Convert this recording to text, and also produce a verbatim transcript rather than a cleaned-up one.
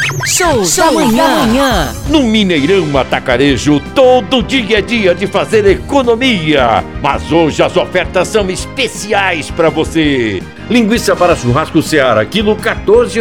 Show, Show da manhã. da manhã. No Mineirão Atacarejo, todo dia é dia de fazer economia. Mas hoje as ofertas são especiais para você. Linguiça para churrasco Seara, quilo quatorze